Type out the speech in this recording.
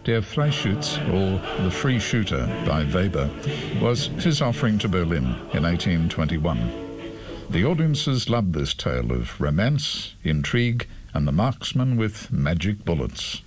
Der Freischütz, or The Free Shooter by Weber, was his offering to Berlin in 1821. The audiences loved this tale of romance, intrigue, and the marksman with magic bullets.